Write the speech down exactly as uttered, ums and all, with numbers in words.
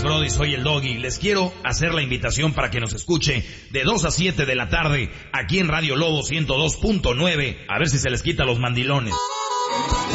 brody? Soy el Doggy. Les quiero hacer la invitación para que nos escuche de dos a siete de la tarde aquí en Radio Lobo ciento dos punto nueve. A ver si se les quita los mandilones.